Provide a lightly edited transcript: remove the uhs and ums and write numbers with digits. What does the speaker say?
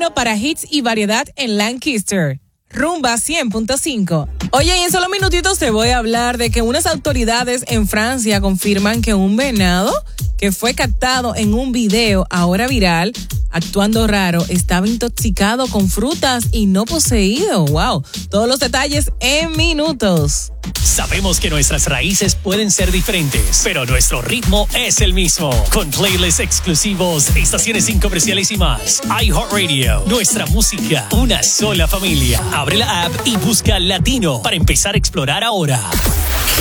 solo para hits y variedad en Lancaster. Rumba 100.5. Oye, y en solo minutitos te voy a hablar de que unas autoridades en Francia confirman que un venado que fue captado en un video ahora viral, actuando raro, estaba intoxicado con frutas y no poseído. ¡Wow! Todos los detalles en minutos. Sabemos que nuestras raíces pueden ser diferentes, pero nuestro ritmo es el mismo. Con playlists exclusivos, estaciones sin comerciales y más. iHeartRadio, nuestra música, una sola familia. Abre la app y busca Latino para empezar a explorar ahora.